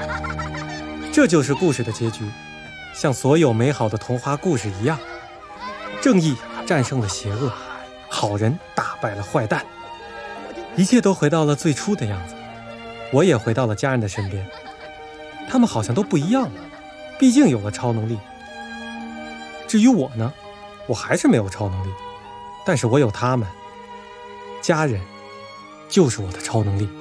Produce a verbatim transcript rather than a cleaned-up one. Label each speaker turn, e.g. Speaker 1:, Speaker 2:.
Speaker 1: 这就是故事的结局，像所有美好的童话故事一样，正义战胜了邪恶，好人打败了坏蛋，一切都回到了最初的样子。我也回到了家人的身边，他们好像都不一样了，毕竟有了超能力。至于我呢，我还是没有超能力，但是我有他们，家人就是我的超能力。